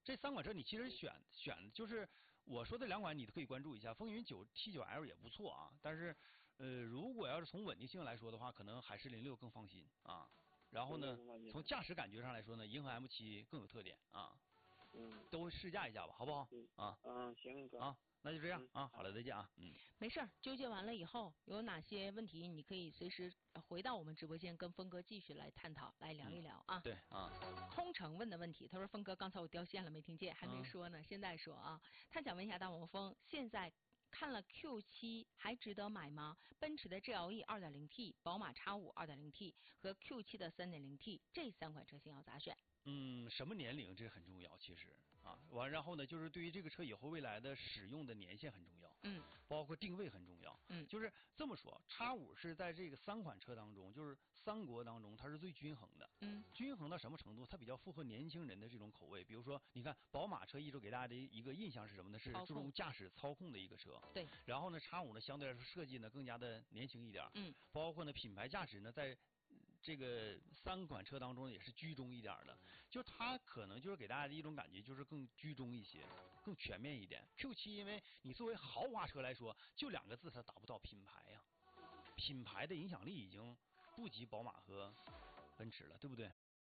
这3款车你其实选就是我说的2款，你都可以关注一下。风云T9L 也不错啊，但是如果要是从稳定性来说的话，可能海狮06更放心啊。然后呢，从驾驶感觉上来说呢，银河 M7更有特点啊。都试驾一下吧，好不好？ 行哥。 啊，那就这样啊，好了，再见啊。 没事儿，纠结完了以后有哪些问题，你可以随时回到我们直播间，跟峰哥继续来探讨，来聊一聊啊。 对啊。 空城问的问题，他说峰哥刚才我掉线了，没听见，还没说呢，现在说啊。他想问一下大黄蜂，现在看了 Q7 还值得买吗？奔驰的 GLE 2.0T、宝马 X5 2.0T 和 Q7 的 3.0T 这3款车型要咋选？ 什么年龄这很重要，其实啊，然后呢，就是对于这个车以后未来的使用的年限很重要，包括定位很重要，就是这么说，X5是在这个3款车当中，就是3国当中它是最均衡的，均衡到什么程度？它比较符合年轻人的这种口味。比如说，你看宝马车一直给大家的一个印象是什么呢？是注重驾驶操控的一个车， 对。 然后呢，X5呢相对来说设计呢更加的年轻一点，包括呢品牌价值呢在这个3款车当中也是居中一点的，就它可能就是给大家的一种感觉就是更居中一些，更全面一点。Q7 因为你作为豪华车来说，就2个字它达不到品牌呀，品牌的影响力已经不及宝马和奔驰了，对不对？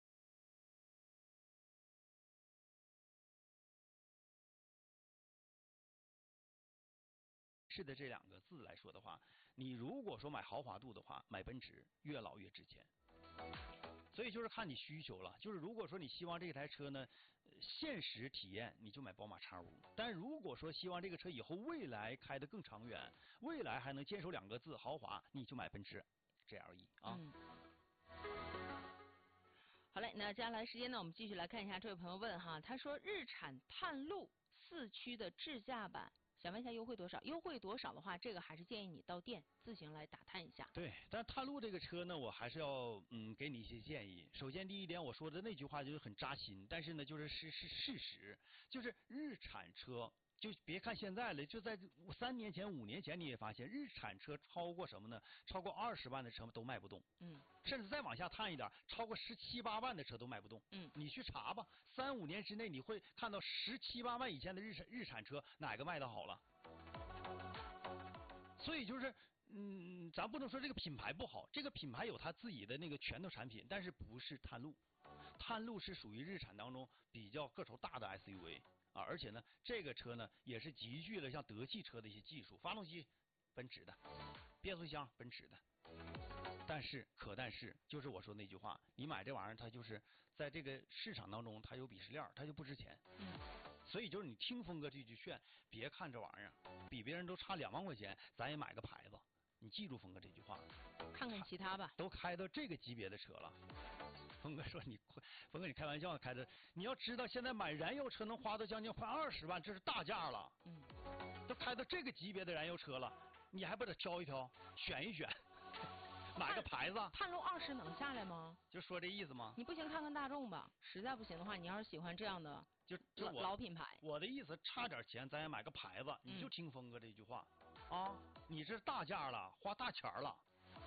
是的，这2个字来说的话，你如果说买豪华度的话，买奔驰越老越值钱。所以就是看你需求了，就是如果说你希望这台车呢，现实体验，你就买宝马 X5； 但如果说希望这个车以后未来开得更长远，未来还能坚守2个字豪华，你就买奔驰 GLE 啊。 好嘞，那接下来时间呢，我们继续来看一下这位朋友问哈，他说日产探路4驱的智驾版。想问一下优惠多少？优惠多少的话，这个还是建议你到店自行来打探一下。 对，但探路这个车呢，我还是要给你一些建议。首先第一点，我说的那句话就是很扎心，但是呢，就是事实，就是日产车。就别看现在了，就在3年前、5年前，你也发现日产车超过什么呢？超过20万的车都卖不动，甚至再往下探一点，超过17、18万的车都卖不动，你去查吧，3、5年之内你会看到17、18万以前的日产车哪个卖得好了？所以就是，咱不能说这个品牌不好，这个品牌有它自己的那个拳头产品，但是不是探路，探路是属于日产当中比较个头大的 SUV。而且呢，这个车呢也是集聚了像德系车的一些技术，发动机奔驰的，变速箱奔驰的，但是就是我说那句话，你买这玩意儿，它就是在这个市场当中它有鄙视链，它就不值钱。所以就是你听峰哥这句劝，别看这玩意儿比别人都差2万块钱，咱也买个牌子。你记住峰哥这句话， 看看其他吧。 都开到这个级别的车了。峰哥说峰哥你开玩笑开的，你要知道现在买燃油车能花到将近快20万，这是大价了。都开到这个级别的燃油车了，你还不得挑一挑，选一选，买个牌子。 探路20能下来吗？ 就说这意思吗？ 你不行看看大众吧，实在不行的话，你要是喜欢这样的就老品牌。 我的意思，差点钱咱也买个牌子，你就听峰哥这句话啊，你这大价了，花大钱了。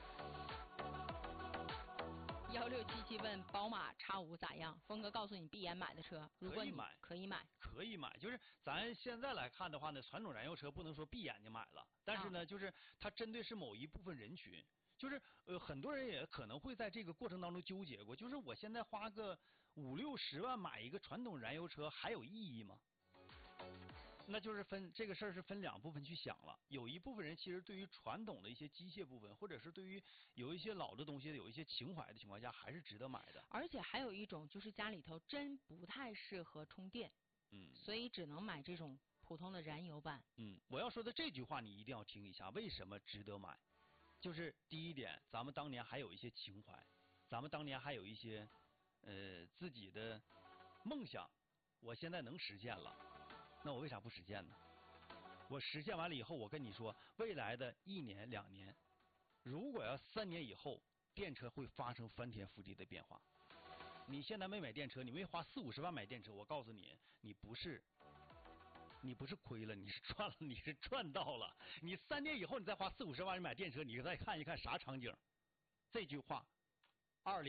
1677问宝马 X5 咋样？峰哥告诉你闭眼买的车，如果你可以买， 就是咱现在来看的话呢，传统燃油车不能说闭眼睛买了，但是呢，就是它针对是某一部分人群，就是很多人也可能会在这个过程当中纠结过，就是我现在花个50、60万买一个传统燃油车还有意义吗？那就是这个事儿是分2部分去想了。有一部分人其实对于传统的一些机械部分，或者是对于有一些老的东西有一些情怀的情况下，还是值得买的。 而且还有一种就是家里头真不太适合充电，所以只能买这种普通的燃油版。 我要说的这句话你一定要听一下，为什么值得买？就是第一点，咱们当年还有一些情怀，咱们当年还有一些自己的梦想，我现在能实现了。那我为啥不实现呢？我实现完了以后，我跟你说，未来的1年、2年，如果要3年以后，电车会发生翻天覆地的变化。你现在没买电车，你没花40、50万买电车，我告诉你，你不是亏了，你是赚了，你是赚到了。你3年以后，你再花40、50万买电车，你再看一看啥场景？这句话